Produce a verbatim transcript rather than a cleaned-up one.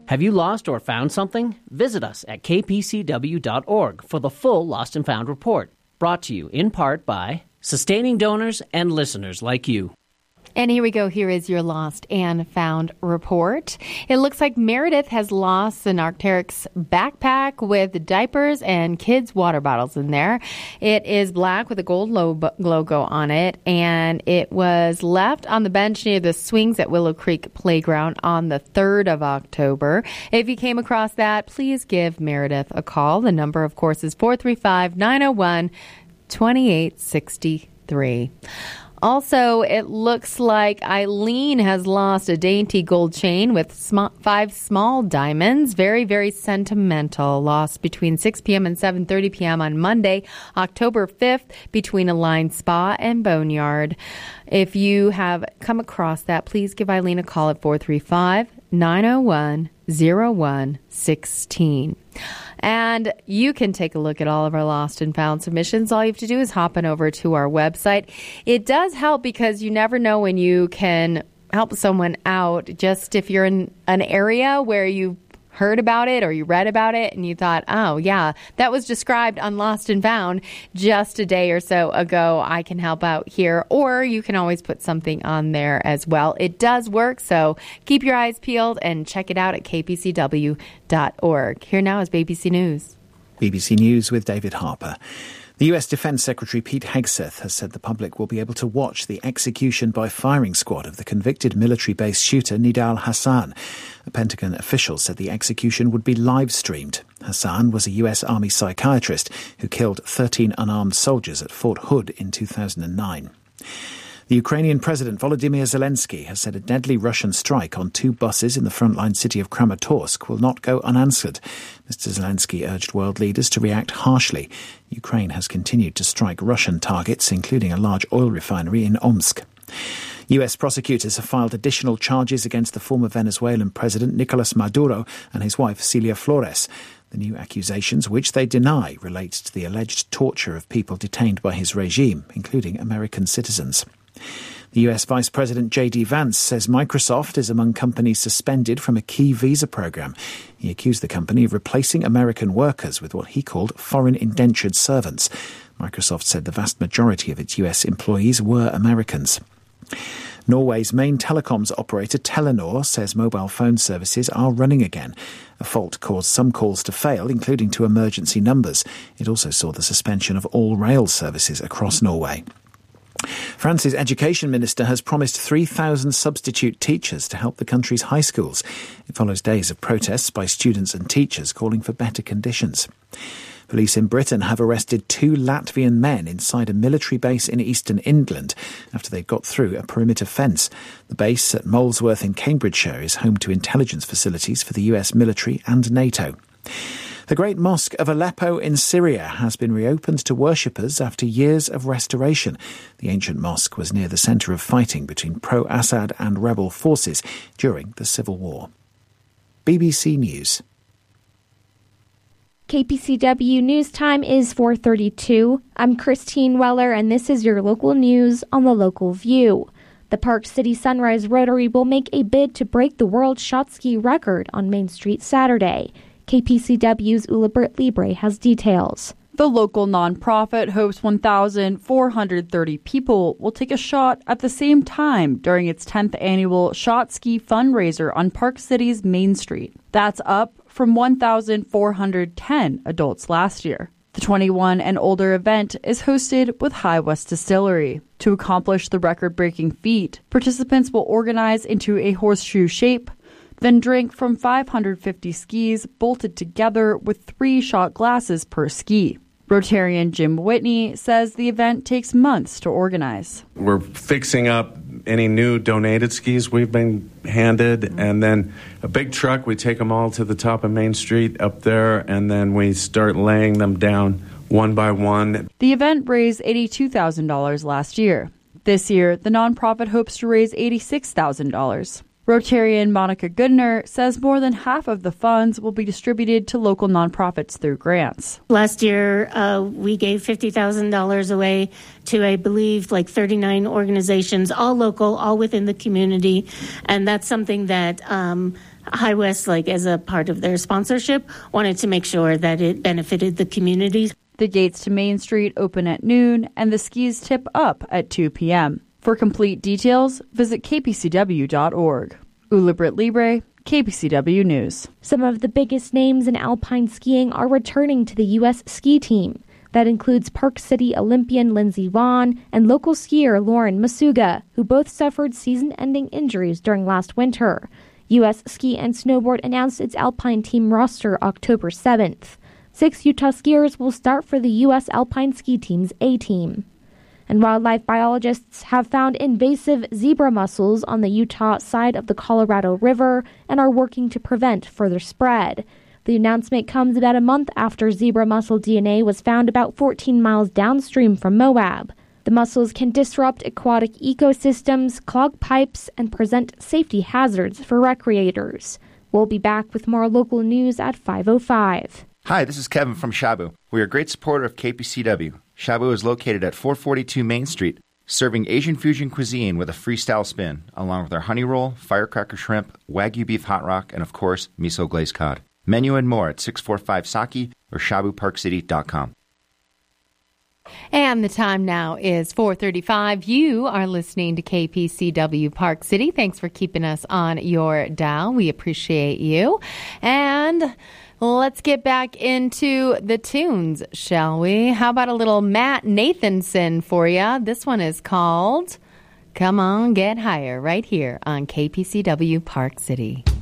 Have you lost or found something? Visit us at k p c w dot org for the full Lost and Found report. Brought to you in part by sustaining donors and listeners like you. And here we go. Here is your Lost and Found report. It looks like Meredith has lost an Arc'teryx backpack with diapers and kids' water bottles in there. It is black with a gold logo on it, and it was left on the bench near the swings at Willow Creek Playground on the third of October. If you came across that, please give Meredith a call. The number, of course, is four three five, nine oh one, two eight six three. Also, it looks like Eileen has lost a dainty gold chain with sm- five small diamonds. Very, very sentimental. Lost between six p.m. and seven thirty p.m. on Monday, October fifth, between Align Spa and Boneyard. If you have come across that, please give Eileen a call at four three five, nine oh one, oh one one six. And you can take a look at all of our Lost and Found submissions. All you have to do is hop on over to our website. It does help because you never know when you can help someone out. Just if you're in an area where you heard about it or you read about it and you thought, oh, yeah, that was described on Lost and Found just a day or so ago. I can help out here. Or you can always put something on there as well. It does work, so keep your eyes peeled and check it out at k p c w dot org. Here now is B B C News. B B C News with David Harper. The U S Defence Secretary Pete Hegseth has said the public will be able to watch the execution by firing squad of the convicted military-based shooter Nidal Hasan. A Pentagon official said the execution would be live-streamed. Hasan was a U S Army psychiatrist who killed thirteen unarmed soldiers at Fort Hood in two thousand nine. The Ukrainian President Volodymyr Zelensky has said a deadly Russian strike on two buses in the frontline city of Kramatorsk will not go unanswered. Mister Zelensky urged world leaders to react harshly. Ukraine has continued to strike Russian targets, including a large oil refinery in Omsk. U S prosecutors have filed additional charges against the former Venezuelan president Nicolas Maduro and his wife Celia Flores. The new accusations, which they deny, relate to the alleged torture of people detained by his regime, including American citizens. The U S Vice President J D Vance says Microsoft is among companies suspended from a key visa program. He accused the company of replacing American workers with what he called foreign indentured servants. Microsoft said the vast majority of its U S employees were Americans. Norway's main telecoms operator Telenor says mobile phone services are running again. A fault caused some calls to fail, including to emergency numbers. It also saw the suspension of all rail services across Norway. France's education minister has promised three thousand substitute teachers to help the country's high schools. It follows days of protests by students and teachers calling for better conditions. Police in Britain have arrested two Latvian men inside a military base in eastern England after they got through a perimeter fence. The base at Molesworth in Cambridgeshire is home to intelligence facilities for the U S military and NATO. The Great Mosque of Aleppo in Syria has been reopened to worshippers after years of restoration. The ancient mosque was near the centre of fighting between pro-Assad and rebel forces during the civil war. B B C News. K P C W News Time is four thirty-two. I'm Christine Weller, and this is your local news on the Local View. The Park City Sunrise Rotary will make a bid to break the world shot ski record on Main Street Saturday. K P C W's Ulibert Libre has details. The local nonprofit hopes one thousand four hundred thirty people will take a shot at the same time during its tenth annual Shot Ski fundraiser on Park City's Main Street. That's up from one thousand four hundred ten adults last year. The twenty-one and older event is hosted with High West Distillery. To accomplish the record-breaking feat, participants will organize into a horseshoe shape, then drink from five hundred fifty skis bolted together with three shot glasses per ski. Rotarian Jim Whitney says the event takes months to organize. We're fixing up any new donated skis we've been handed, and then a big truck, we take them all to the top of Main Street up there, and then we start laying them down one by one. The event raised eighty-two thousand dollars last year. This year, the nonprofit hopes to raise eighty-six thousand dollars. Rotarian Monica Goodner says more than half of the funds will be distributed to local nonprofits through grants. Last year, uh, we gave fifty thousand dollars away to, I believe, like thirty-nine organizations, all local, all within the community. And that's something that um, High West, like as a part of their sponsorship, wanted to make sure that it benefited the community. The gates to Main Street open at noon and the skis tip up at two p.m. For complete details, visit k p c w dot org. Ula Britt Libre, K P C W News. Some of the biggest names in alpine skiing are returning to the U S ski team. That includes Park City Olympian Lindsey Vonn and local skier Lauren Masuga, who both suffered season-ending injuries during last winter. U S Ski and Snowboard announced its alpine team roster October seventh. Six Utah skiers will start for the U S alpine ski team's A team. And wildlife biologists have found invasive zebra mussels on the Utah side of the Colorado River and are working to prevent further spread. The announcement comes about a month after zebra mussel D N A was found about fourteen miles downstream from Moab. The mussels can disrupt aquatic ecosystems, clog pipes, and present safety hazards for recreators. We'll be back with more local news at five oh five. Hi, this is Kevin from Shabu. We are a great supporter of K P C W. Shabu is located at four forty-two Main Street, serving Asian fusion cuisine with a freestyle spin, along with our honey roll, firecracker shrimp, Wagyu beef hot rock, and of course, miso glazed cod. Menu and more at six forty-five Saki or shabu park city dot com. And the time now is four thirty-five. You are listening to K P C W Park City. Thanks for keeping us on your dial. We appreciate you. And let's get back into the tunes, shall we? How about a little Matt Nathanson for you? This one is called Come On Get Higher right here on K P C W Park City.